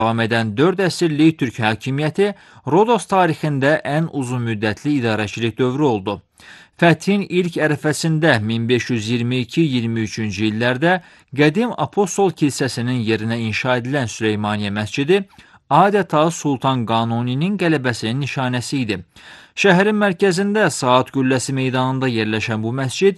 davam edən 4 əsrlik türk hakimiyyəti Rodos tarixində ən uzun müddətli idarəçilik dövrü oldu. Fəthin ilk ərəfəsində 1522-23-cü illərdə qədim Apostol kilsəsinin yerinə inşa edilən Süleymaniyə məscidi adeta Sultan Qanuninin qələbəsinin nişanəsi idi. Şəhərin mərkəzində Saat Qülləsi meydanında yerləşən bu məscid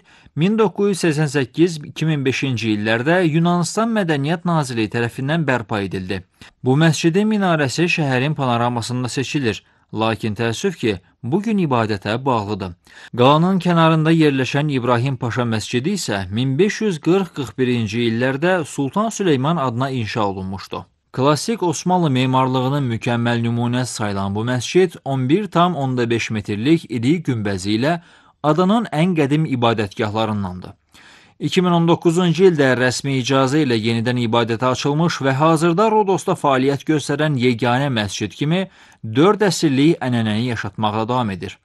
1988-2005-ci illərdə Yunanistan Mədəniyyət Nazirliyi tərəfindən bərpa edildi. Bu məscidin minarəsi şəhərin panoramasında seçilir, lakin təəssüf ki, bugün ibadətə bağlıdır. Qalanın kənarında yerləşən İbrahim Paşa məscidi isə 1540-41-ci illərdə Sultan Süleyman adına inşa olunmuşdu. Klassik Osmanlı memarlığının mükəmməl nümunəsi sayılan bu məscid 11,5 metrlik iri günbəzi ilə adanın ən qədim ibadətgahlarındandır. 2019-cu ildə rəsmi icazə ilə yenidən ibadətə açılmış və hazırda Rodosda fəaliyyət göstərən yeganə məscid kimi 4 əsrlik ənənəni yaşatmaqda davam edir.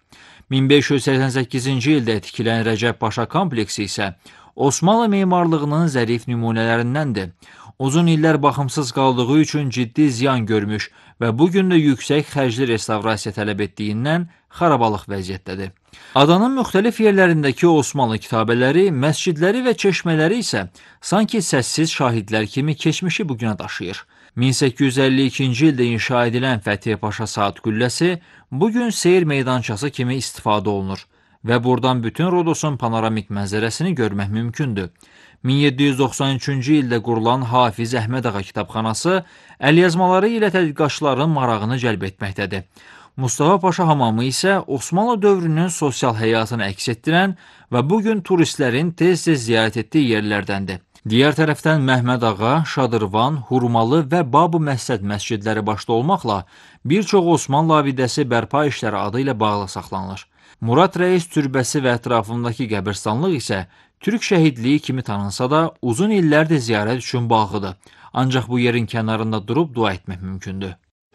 1588-ci ildə tikilən Rəcəb Paşa kompleksi isə Osmanlı memarlığının zərif nümunələrindəndir. Uzun illər baxımsız qaldığı üçün ciddi ziyan görmüş və bugün də yüksək xərcli restavrasiya tələb etdiyindən xarabalıq vəziyyətdədir. Adanın müxtəlif yerlərindəki Osmanlı kitabələri, məscidləri və çeşmələri isə sanki səssiz şahidlər kimi keçmişi bugünə daşıyır. 1852-ci ildə inşa edilən Fətih Paşa Saat Qülləsi bugün seyir meydançası kimi istifadə olunur və buradan bütün Rodosun panoramik mənzərəsini görmək mümkündür. 1793-cü ildə qurulan Hafiz Əhməd Ağa kitabxanası əlyazmaları ilə tədqiqatçıların marağını cəlb etməkdədir. Mustafa Paşa hamamı isə Osmanlı dövrünün sosial həyatını əks etdirən və bugün turistlərin tez-tez ziyarət etdiyi yerlərdəndir. Digər tərəfdən Məhməd Ağa, Şadırvan, Hurmalı və Babu Məsəd məscidləri başda olmaqla bir çox Osmanlı abidəsi bərpa işləri adı ilə bağlı saxlanılır. Murad Rəis türbəsi və ətrafındakı qəbirstanlıq isə Türk şəhidliyi kimi tanınsa da uzun illərdir ziyarət üçün bağlıdır. Ancaq bu yerin kənarında durub dua etmək mümkündür.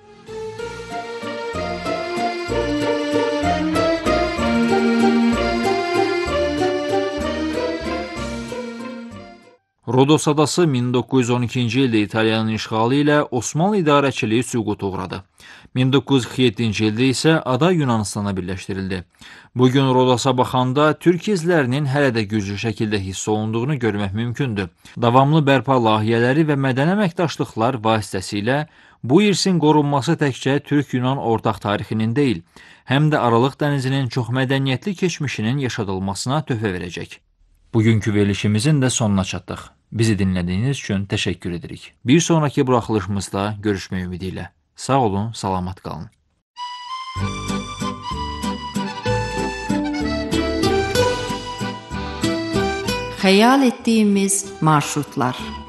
Rodos adası 1912-ci ildə İtaliyanın işğalı ilə Osmanlı idarəçiliyi süquta uğradı. 1947-ci ildə isə ada Yunanistana birləşdirildi. Bugün Rodosa baxanda Türk izlərinin hələ də güclü şəkildə hiss olunduğunu görmək mümkündür. Davamlı bərpa layihələri və mədəni əməkdaşlıqlar vasitəsilə bu irsin qorunması təkcə Türk-Yunan ortaq tarixinin deyil, həm də Aralıq dənizinin çox mədəniyyətli keçmişinin yaşadılmasına töhfə verəcək. Bugünkü verilişimizin də sonuna çatdıq. Bizi dinlədiyiniz üçün təşəkkür edirik. Bir sonraki buraxılışımızda görüşmək ümidi ilə. Sağ olun, salamat qalın. Xəyal etdiyimiz marşrutlar.